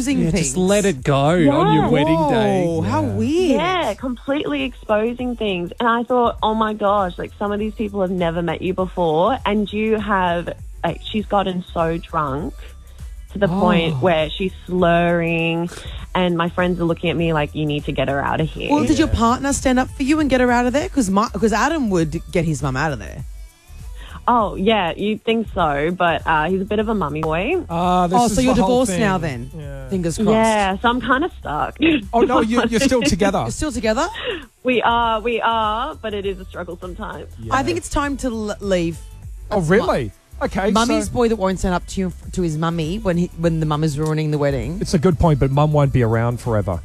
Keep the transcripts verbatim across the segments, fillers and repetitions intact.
exposing Yeah, things. just let it go Yeah. on your wedding day. Oh, how weird. Yeah, completely exposing things. And I thought, oh my gosh, like some of these people have never met you before, and you have, like, she's gotten so drunk to the Oh. point where she's slurring, and my friends are looking at me like, you need to get her out of here. Well, did your partner stand up for you and get her out of there? Because because Adam would get his mum out of there. Oh, yeah, you'd think so, but uh, he's a bit of a mummy boy. Ah, this Oh, is so you're the whole divorced thing. now then? Yeah. Fingers crossed. Yeah, so I'm kind of stuck. Oh, no, you, you're still together. You're still together? We are, we are, but it is a struggle sometimes. I think it's time to l- leave. Oh, really? Okay. Mummy's so boy that won't stand up to you, to his mummy when he, when the mum is ruining the wedding. it's a good point, but mum won't be around forever.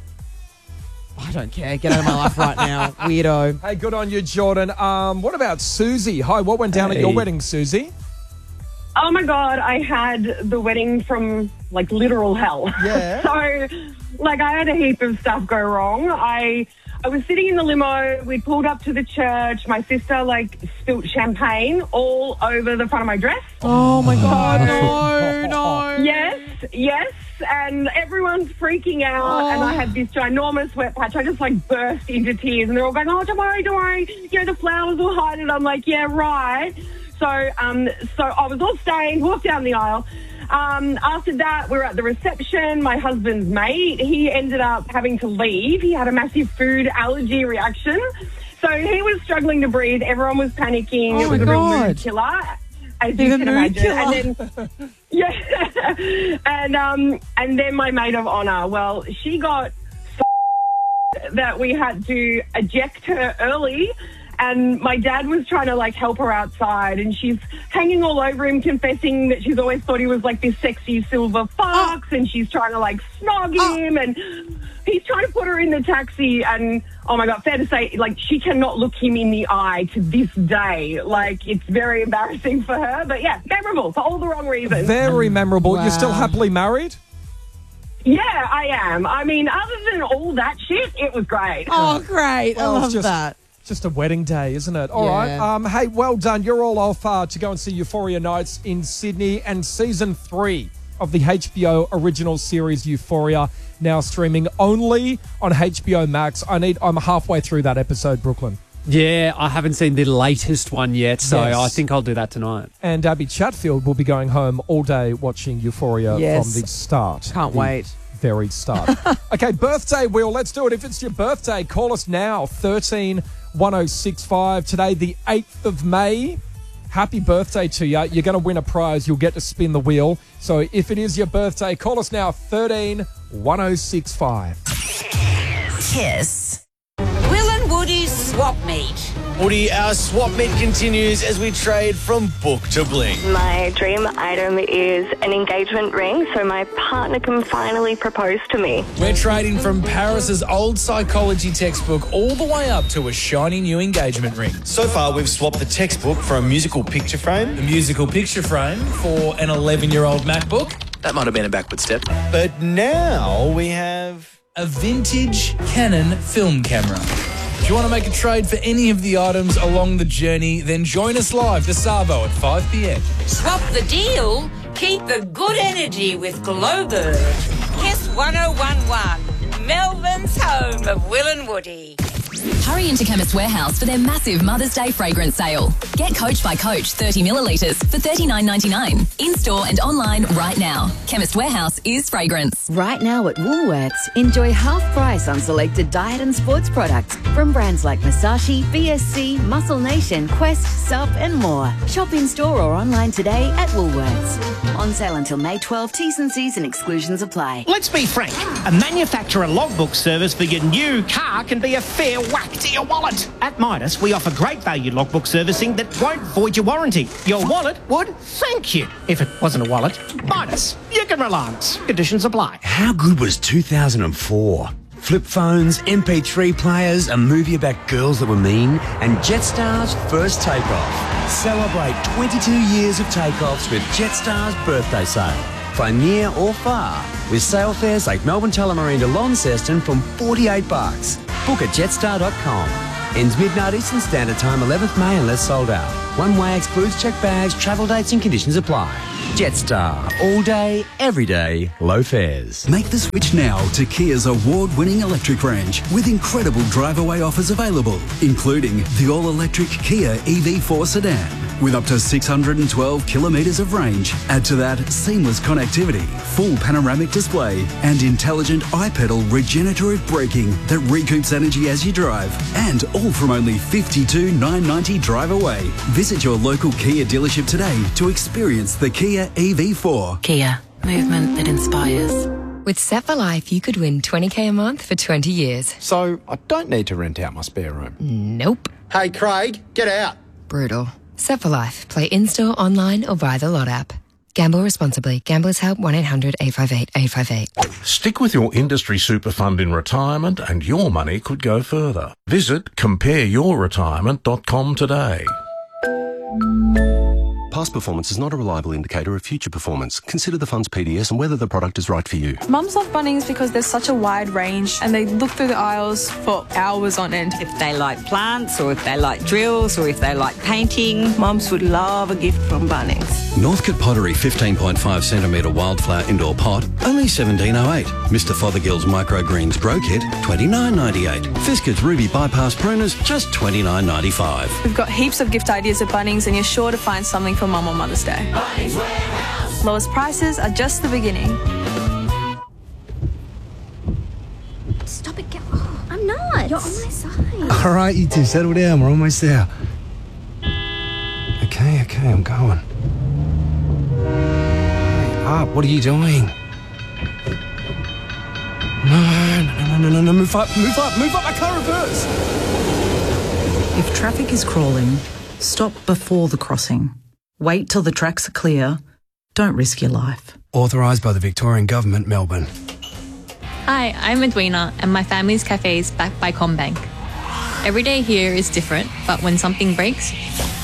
I don't care. Get out of my life right now, weirdo. Hey, good on you, Jordan. Um, what about Susie? Hi, what went down at your Hey. wedding, Susie? Oh my God, I had the wedding from like literal hell. Yeah. So, like, I had a heap of stuff go wrong. I I was sitting in the limo. We pulled up to the church. My sister like spilt champagne all over the front of my dress. Oh my God, no, no. Yes, yes. And everyone's freaking out. Oh. And I had this ginormous wet patch. I just like burst into tears. And they're all going, oh, don't worry, don't worry. You know, the flowers will hide it. I'm like, yeah, right. So, um, so I was all stained, walked down the aisle. Um, after that, we were at the reception. My husband's mate, he ended up having to leave. He had a massive food allergy reaction. So he was struggling to breathe. Everyone was panicking. Oh, it was my a real God. mood killer, as He's you a can mood imagine. killer. And then, yeah, and um, and then my maid of honor. Well, she got so that we had to eject her early. And my dad was trying to, like, help her outside, and she's hanging all over him, confessing that she's always thought he was, like, this sexy silver fox, and she's trying to, like, snog him, and he's trying to put her in the taxi, and, oh, my God, fair to say, like, she cannot look him in the eye to this day. Like, it's very embarrassing for her, but, yeah, memorable for all the wrong reasons. Very memorable. You're still Wow. happily married? Yeah, I am. I mean, other than all that shit, it was great. Oh, great. Well, I it's love just- that. Just a wedding day, isn't it? All right. Yeah. Um, hey, well done. You're all off uh, to go and see Euphoria Nights in Sydney, and season three of the H B O original series Euphoria now streaming only on H B O Max. I need. I'm halfway through that episode, Brooklyn. Yeah, I haven't seen the latest one yet, so Yes. I think I'll do that tonight. And Abby Chatfield will be going home all day watching Euphoria Yes. from the start. Can't The wait. Very start. Okay, birthday wheel. Let's do it. If it's your birthday, call us now. thirteen one oh six five. Today, the eighth of May. Happy birthday to you. You're going to win a prize. You'll get to spin the wheel. So if it is your birthday, call us now. thirteen one oh six five. Kiss. Will and Woody's swap meet. Woody, our swap meet continues as we trade from book to bling. My dream item is an engagement ring so my partner can finally propose to me. We're trading from Paris's old psychology textbook all the way up to a shiny new engagement ring. So far, we've swapped the textbook for a musical picture frame. A musical picture frame for an eleven-year-old MacBook. That might have been a backward step. But now we have... A vintage Canon film camera. If you want to make a trade for any of the items along the journey, then join us live to Savo at five p.m. Swap the deal. Keep the good energy with Glowbird. Kiss one oh one one. Melbourne's home of Will and Woody. Hurry into Chemist Warehouse for their massive Mother's Day fragrance sale. Get Coach by Coach thirty millilitres for thirty-nine ninety-nine. In-store and online right now. Chemist Warehouse is fragrance. Right now at Woolworths, enjoy half price on selected diet and sports products from brands like Masashi, B S C, Muscle Nation, Quest, Sup and more. Shop in-store or online today at Woolworths. On sale until May twelfth. T's and C's and exclusions apply. Let's be frank. A manufacturer logbook service for your new car can be a fair whack to your wallet. At Midas, we offer great value logbook servicing that won't void your warranty. Your wallet would thank you. If it wasn't a wallet, Midas, you can rely on us. Conditions apply. How good was two thousand four? Flip phones, M P three players, a movie about girls that were mean, and Jetstar's first takeoff. Celebrate twenty-two years of takeoffs with Jetstar's birthday sale. Fly near or far with sale fares like Melbourne Tullamarine to Launceston from forty-eight bucks. Book at jetstar dot com. Ends midnight Eastern Standard Time, eleventh May, unless sold out. One way excludes check bags, travel dates and conditions apply. Jetstar. All day, every day, low fares. Make the switch now to Kia's award-winning electric range with incredible drive-away offers available, including the all-electric Kia E V four sedan with up to six hundred twelve kilometres of range. Add to that seamless connectivity, full panoramic display and intelligent iPedal regenerative braking that recoups energy as you drive. And all from only fifty-two thousand nine hundred ninety drive away. Visit your local Kia dealership today to experience the Kia E V four. Kia, movement that inspires. With Set for Life, you could win twenty K a month for twenty years. So I don't need to rent out my spare room? Nope. Hey, Craig, get out. Brutal. Set for Life. Play in-store, online or via the Lot app. Gamble responsibly. Gamblers Help one eight hundred eight five eight eight five eight. Stick with your industry super fund in retirement and your money could go further. Visit compare your retirement dot com today. Past performance is not a reliable indicator of future performance. Consider the fund's P D S and whether the product is right for you. Mums love Bunnings because there's such a wide range and they look through the aisles for hours on end. If they like plants or if they like drills or if they like painting, mums would love a gift from Bunnings. Northcote Pottery fifteen point five centimetre wildflower indoor pot, only seventeen oh eight. Mister Fothergill's Microgreens Grow Kit, twenty-nine ninety-eight. Fiskars Ruby Bypass Pruners, just twenty-nine ninety-five. We've got heaps of gift ideas at Bunnings and you're sure to find something for Mum on Mother's Day. Bunnings Warehouse. Lowest prices are just the beginning. Stop it, get oh, I'm not. You're on my side. All right, you two, settle down. We're almost there. Okay, okay, I'm going. Hurry up, what are you doing? No, no, no, no, no, no, move up, move up, move up, I can't reverse. If traffic is crawling, stop before the crossing. Wait till the tracks are clear. Don't risk your life. Authorised by the Victorian Government, Melbourne. Hi, I'm Edwina and my family's cafe is backed by CommBank. Every day here is different, but when something breaks,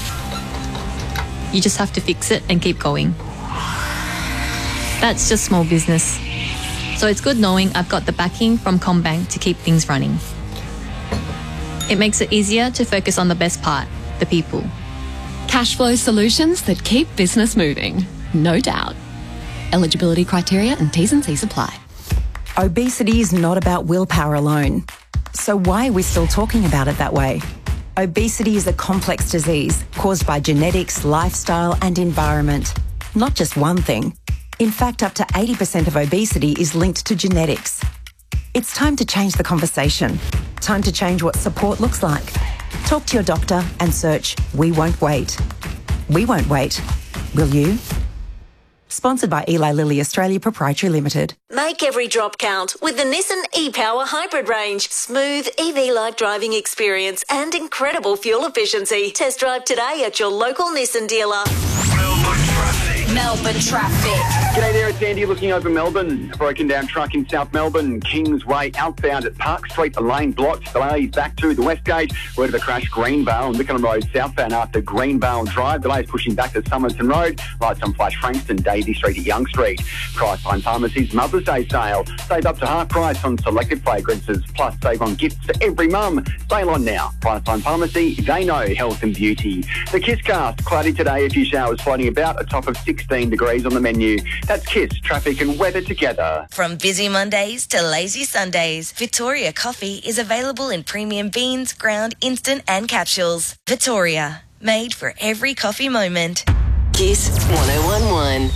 you just have to fix it and keep going. That's just small business. So it's good knowing I've got the backing from CommBank to keep things running. It makes it easier to focus on the best part, the people. Cash flow solutions that keep business moving, no doubt. Eligibility criteria and T's and C's apply. Obesity is not about willpower alone. So why are we still talking about it that way? Obesity is a complex disease caused by genetics, lifestyle and environment. Not just one thing. In fact, up to eighty percent of obesity is linked to genetics. It's time to change the conversation. Time to change what support looks like. Talk to your doctor and search We Won't Wait. We won't wait. Will you? Sponsored by Eli Lilly Australia Proprietary Limited. Make every drop count with the Nissan e-Power Hybrid range. Smooth E V-like driving experience and incredible fuel efficiency. Test drive today at your local Nissan dealer. Melbourne traffic. G'day there, it's Andy looking over Melbourne. A broken down truck in South Melbourne, Kingsway outbound at Park Street, the lane blocked. Delays back to the West Gate. Word of a crash, Greenvale and Wickham Road southbound after Greenvale Drive. Delays pushing back to Somerton Road. Lights on Flash Frankston, Davey Street at Young Street. Priceline Pharmacy's Mother's Day sale. Save up to half price on selected fragrances, plus save on gifts for every mum. Sale on now. Priceline Pharmacy, they know health and beauty. The Kiss Cast, cloudy today, a few showers floating about, a top of sixteen degrees on the menu. That's Kiss, traffic and weather together. From busy Mondays to lazy Sundays, Victoria Coffee is available in premium beans, ground, instant and capsules. Victoria, made for every coffee moment. Kiss one oh one one.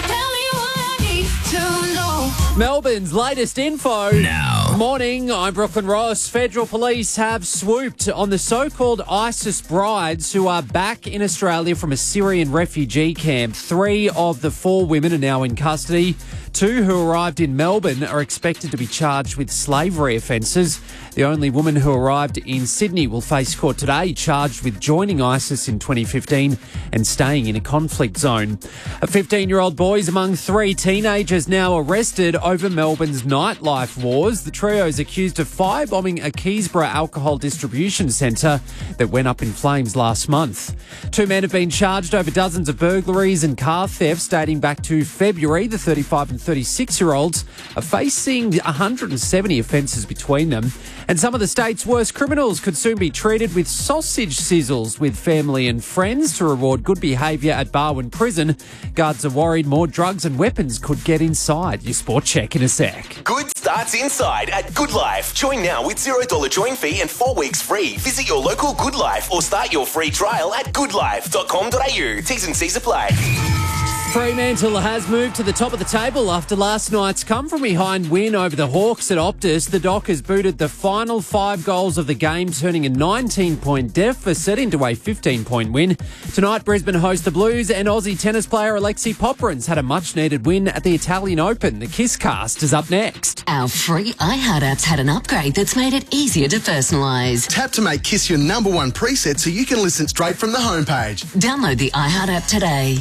Melbourne's latest info. Now. Morning, I'm Brooklyn Ross. Federal police have swooped on the so-called ISIS brides who are back in Australia from a Syrian refugee camp. Three of the four women are now in custody. Two who arrived in Melbourne are expected to be charged with slavery offences. The only woman who arrived in Sydney will face court today, charged with joining ISIS in twenty fifteen and staying in a conflict zone. A fifteen-year-old boy is among three teenagers now arrested over Melbourne's nightlife wars. The trio is accused of firebombing a Keysborough alcohol distribution centre that went up in flames last month. Two men have been charged over dozens of burglaries and car thefts dating back to February. The thirty-five and thirty-six-year-olds are facing one hundred seventy offences between them. And some of the state's worst criminals could soon be treated with sausage sizzles with family and friends to reward good behaviour at Barwon Prison. Guards are worried more drugs and weapons could get inside. Your sport check in a sec. Good starts inside at Good Life. Join now with zero dollars join fee and four weeks free. Visit your local Good Life or start your free trial at good life dot com dot a u. T's and C's apply. Fremantle has moved to the top of the table after last night's come-from-behind win over the Hawks at Optus. The Dockers booted the final five goals of the game, turning a nineteen-point deficit into a fifteen-point win. Tonight, Brisbane host the Blues, and Aussie tennis player Alexei Popyrin's had a much-needed win at the Italian Open. The Kiss Cast is up next. Our free iHeart app's had an upgrade that's made it easier to personalise. Tap to make Kiss your number one preset so you can listen straight from the homepage. Download the iHeart app today.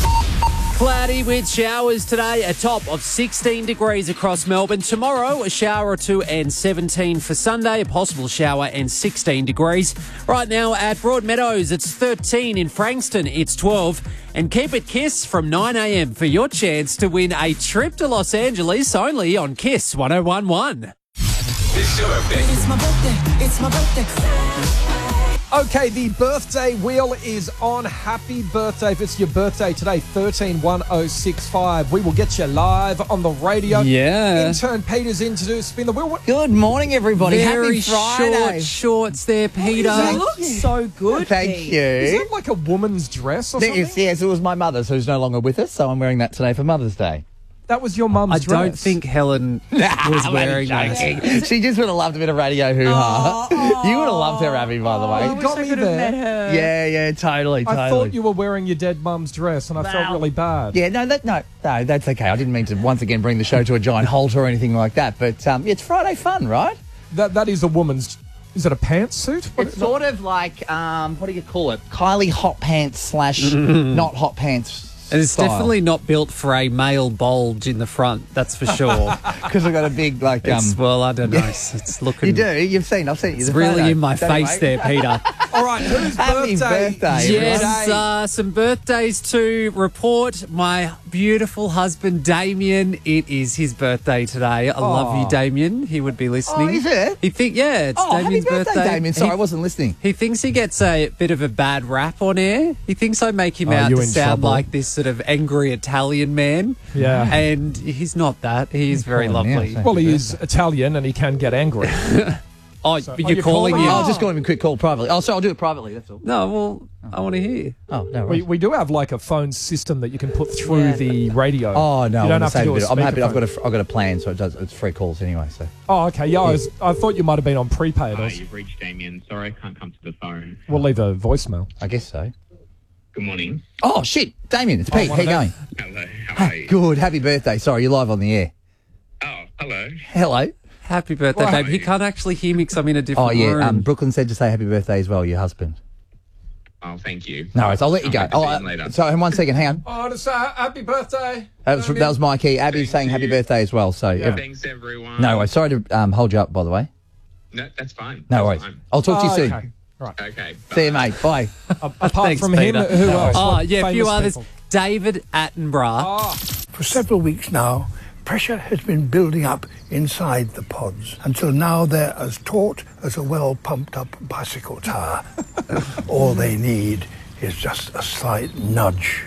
Cloudy with showers today, a top of sixteen degrees across Melbourne. Tomorrow, a shower or two and seventeen for Sunday, a possible shower and sixteen degrees. Right now at Broadmeadows, it's thirteen. In Frankston, it's twelve. And keep it Kiss from nine a m for your chance to win a trip to Los Angeles only on Kiss one oh one one. It's your birthday. It's my birthday. It's my birthday. Okay, the birthday wheel is on. Happy birthday if it's your birthday today, thirteen one oh six five. We will get you live on the radio. Yeah. Intern Peter's in to do spin the wheel. Good morning, everybody. Very Happy Friday. short shorts there, Peter. Oh, You look so good. Thank Pete. you. Is that like a woman's dress or something? Yes, yes, it was my mother's, who's no longer with us, so I'm wearing that today for Mother's Day. That was your mum's I dress. don't think Helen was wearing that. She just would have loved a bit of radio hoo-ha. Oh, you would have loved her, Abby, by the way. Oh, you got me there. Yeah, yeah, totally, totally. I thought you were wearing your dead mum's dress, and I wow. felt really bad. Yeah, no, that, no, no, that's okay. I didn't mean to once again bring the show to a giant halt or anything like that. But um, it's Friday fun, right? That that is a woman's. Is it a pantsuit? It's sort of like um, what do you call it? Kylie hot pants slash not hot pants. And it's style. definitely not built for a male bulge in the front, that's for sure. Because I've got a big, like... Um, it's, well, I don't know. It's, it's looking... You do? You've seen. I've seen it. It's really photo. in my Don't face wait. there, Peter. All right, whose Happy birthday? birthday. Yes, uh, some birthdays to report. My beautiful husband, Damien. It is his birthday today. I oh. love you, Damien. He would be listening. Oh, is it? He think, yeah, it's oh, Damien's happy birthday, birthday. Damien. Sorry, he, I wasn't listening. He thinks he gets a bit of a bad rap on air. He thinks I make him oh, out to sound trouble. like this sort of angry Italian man. Yeah. And he's not that. He's very Oh, lovely. yeah, well, he is Italian and he can get angry. oh, so, but oh, you're, you're calling, calling him? him? I'll just call him a quick call privately. Oh, sorry, I'll do it privately, that's all. No, well, I want to hear. Oh, no we, worries. we do have like a phone system that you can put through Yeah. the radio. Oh, no, you don't I'm have to do a I'm happy. I've got, speakerphone. a, I've got a plan, so it does, it's free calls anyway. So. Oh, okay. Yeah, I, was, I thought you might have been on prepaid. Hi, you've reached Damien. Sorry, I can't come to the phone. We'll leave a voicemail. I guess so. Good morning. Oh, shit. Damien, it's Pete. Oh, How you going? Hello, how are you? Good. Happy birthday. Sorry, you're live on the air. Oh, hello. Hello. Happy birthday, Why? babe. He can't actually hear me because I'm in a different Oh, yeah. room. Um, Brooklyn said to say happy birthday as well, your husband. Oh, thank you. No worries. I'll let you I'll go. have to see Oh, him later. uh, so, one second. Hang on. Oh, to say happy birthday. That was, that was my key. Abby's saying happy birthday as well. So, Yeah. Thanks, everyone. no worries. Sorry to um, hold you up, by the way. No, that's fine. No That's worries. fine. I'll talk to you Oh, soon. okay. Right. Okay. See you, mate. Bye. Apart Thanks, from him, Peter. who else? Oh, What yeah, a few famous others. people? David Attenborough. Oh. For several weeks now, pressure has been building up inside the pods until now they're as taut as a well-pumped-up bicycle tire. All they need is just a slight nudge.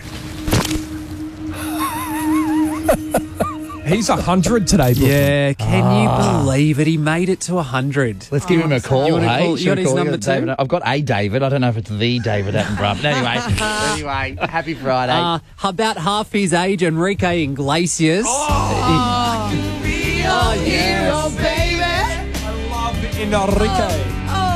He's a hundred today, Brooklyn. Yeah, can Ah. you believe it? He made it to a hundred. Let's give him a call, You wanna hey? call- you Should got we his call number him? David, too? I've got a David. I don't know if it's the David Attenborough. But anyway, anyway, happy Friday. Uh, about half his age, Enrique Iglesias. Oh, oh yes. I love Enrique.